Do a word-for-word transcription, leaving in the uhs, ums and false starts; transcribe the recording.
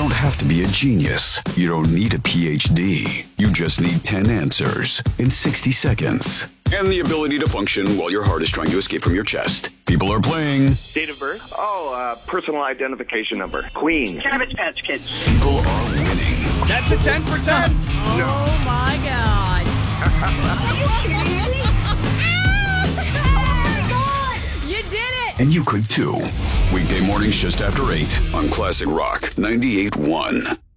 don't have to be a genius. You don't need a P H D. You just need ten answers in sixty seconds. And the ability to function while your heart is trying to escape from your chest. People are playing. Date of birth? Oh, uh, personal identification number. Queen. Cabbage Patch Kids. People are winning. That's a ten for ten. Oh, my God. You did it. And you could too. Weekday mornings just after eight on Classic Rock ninety-eight point one.